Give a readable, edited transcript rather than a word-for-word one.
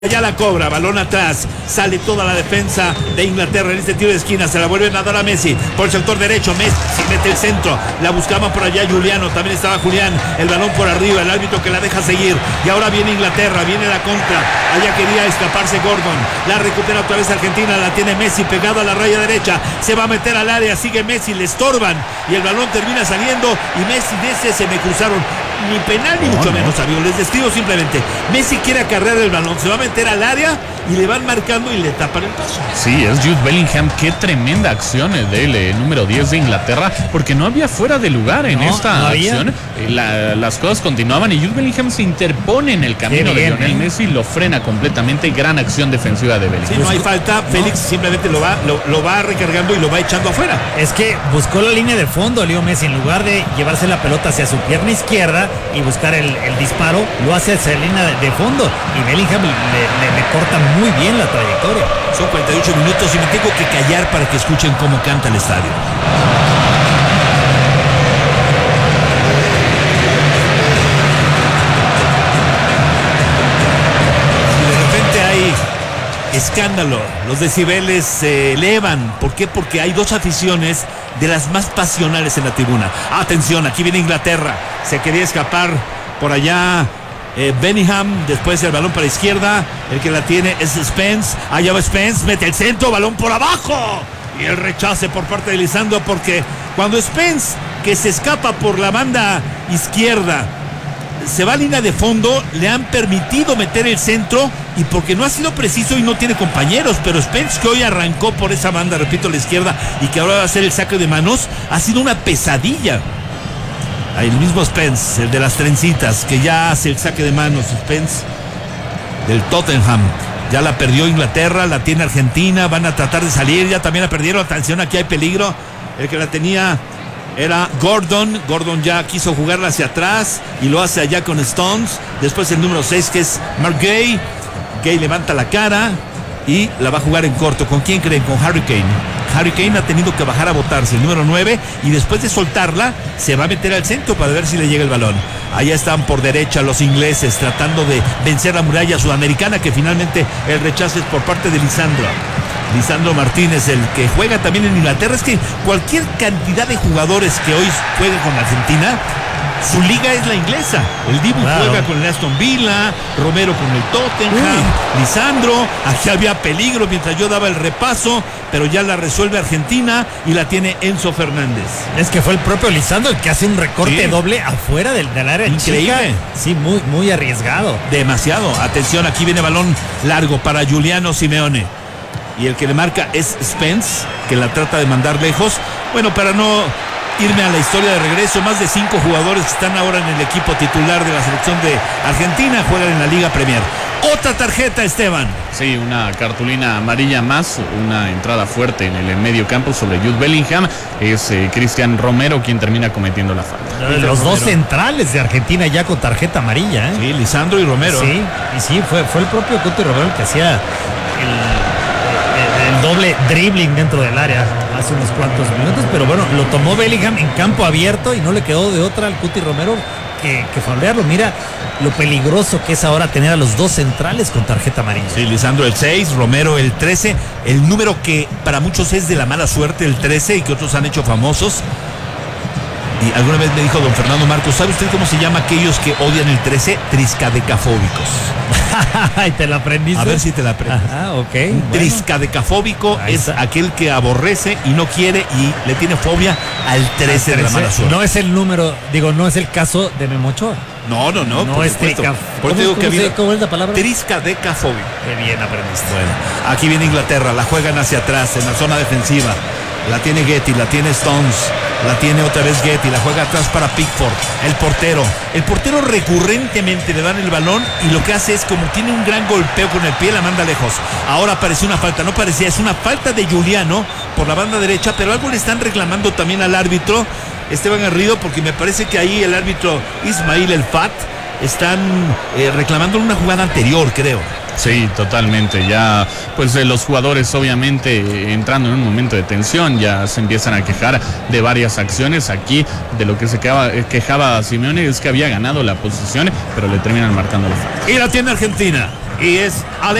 Ya la cobra, balón atrás, sale toda la defensa de Inglaterra en este tiro de esquina, se la vuelven a dar a Messi, por el sector derecho, Messi mete el centro, la buscaba por allá Juliano, también estaba Julián, el balón por arriba, el árbitro que la deja seguir, y ahora viene Inglaterra, viene la contra, allá quería escaparse Gordon, la recupera otra vez Argentina, la tiene Messi pegado a la raya derecha, se va a meter al área, sigue Messi, le estorban, y el balón termina saliendo, y Messi dice, se me cruzaron. Ni penal ni mucho menos, amigos. Les describo simplemente. Messi quiere acarrear el balón, se va a meter al área y le van marcando y le tapan el paso. Sí, es Jude Bellingham. Qué tremenda acción del número 10 de Inglaterra, porque no había fuera de lugar en esta acción. Las cosas continuaban y Jude Bellingham se interpone en el camino de Lionel Messi, lo frena completamente. Gran acción defensiva de Bellingham. Sí, no hay falta. Félix simplemente lo va recargando y lo va echando afuera. Es que buscó la línea de fondo Leo Messi, en lugar de llevarse la pelota hacia su pierna izquierda y buscar el disparo, lo hace hacia la línea de fondo, y Bellingham le corta muy bien la trayectoria. Son 48 minutos y me tengo que callar para que escuchen cómo canta el estadio. Y de repente hay escándalo, los decibeles se elevan. ¿Por qué? Porque hay dos aficiones de las más pasionales en la tribuna. Atención, aquí viene Inglaterra, se quería escapar por allá Bellingham, después el balón para la izquierda, el que la tiene es Spence, allá va Spence, mete el centro, balón por abajo, y el rechace por parte de Lisandro, porque cuando Spence, que se escapa por la banda izquierda, se va a línea de fondo, le han permitido meter el centro, y porque no ha sido preciso y no tiene compañeros, pero Spence, que hoy arrancó por esa banda, repito, a la izquierda, y que ahora va a hacer el saque de manos, ha sido una pesadilla. El mismo Spence, el de las trencitas, que ya hace el saque de manos, Spence del Tottenham. Ya la perdió Inglaterra, la tiene Argentina, van a tratar de salir, ya también la perdieron. Atención, aquí hay peligro. El que la tenía era Gordon ya quiso jugarla hacia atrás y lo hace allá con Stones. Después el número 6, que es Mark Gay levanta la cara y la va a jugar en corto. ¿Con quién creen? Con Harry Kane ha tenido que bajar a botarse el número 9, y después de soltarla se va a meter al centro para ver si le llega el balón. Allá están por derecha los ingleses tratando de vencer la muralla sudamericana, que finalmente el rechazo es por parte de Lisandro Martínez, el que juega también en Inglaterra. Es que cualquier cantidad de jugadores que hoy jueguen con Argentina, su liga es la inglesa. El Dibu juega con el Aston Villa, Romero con el Tottenham, Lisandro, aquí había peligro mientras yo daba el repaso, pero ya la resuelve Argentina y la tiene Enzo Fernández. Es que fue el propio Lisandro el que hace un recorte doble afuera del área. Increíble. Chica. Sí, muy arriesgado. Demasiado. Atención, aquí viene balón largo para Giuliano Simeone. Y el que le marca es Spence, que la trata de mandar lejos. Bueno, para no irme a la historia de regreso, más de 5 jugadores están ahora en el equipo titular de la selección de Argentina, juegan en la Liga Premier. Otra tarjeta, Esteban. Sí, una cartulina amarilla más, una entrada fuerte en el medio campo sobre Jude Bellingham. Es Cristian Romero quien termina cometiendo la falta. Los dos centrales de Argentina ya con tarjeta amarilla, ¿eh? Sí, Lisandro y Romero. Sí, y sí, fue el propio Cuti Romero el que hacía el doble dribbling dentro del área hace unos cuantos minutos, pero bueno, lo tomó Bellingham en campo abierto y no le quedó de otra al Cuti Romero que faulearlo. Mira lo peligroso que es ahora tener a los dos centrales con tarjeta amarilla. Sí, Lisandro el 6, Romero el 13, el número que para muchos es de la mala suerte, el 13, y que otros han hecho famosos. Y alguna vez me dijo don Fernando Marcos, ¿sabe usted cómo se llama aquellos que odian el 13? Triscadecafóbicos. ¿Y te la aprendiste? A ver si te la aprendes. Ok. Triscadecafóbico es aquel que aborrece y no quiere y le tiene fobia al 13 de la mala suerte. No es el número, no es el caso de Memo Ochoa. No, por es ¿Cómo es la palabra? Triscadecafóbico. Qué bien aprendiste. Bueno, aquí viene Inglaterra, la juegan hacia atrás en la zona defensiva. La tiene Getty, la tiene Stones, la tiene otra vez Getty, la juega atrás para Pickford, el portero recurrentemente le dan el balón y lo que hace es, como tiene un gran golpeo con el pie, la manda lejos. Ahora parecía una falta, no parecía, es una falta de Giuliano por la banda derecha, pero algo le están reclamando también al árbitro Esteban Garrido, porque me parece que ahí el árbitro Ismail El Fat están reclamando una jugada anterior, creo. Sí, totalmente. Ya, pues los jugadores obviamente entrando en un momento de tensión, ya se empiezan a quejar de varias acciones. Aquí de lo que se quejaba Simeone es que había ganado la posición, pero le terminan marcando la falta. Y la tiene Argentina. y es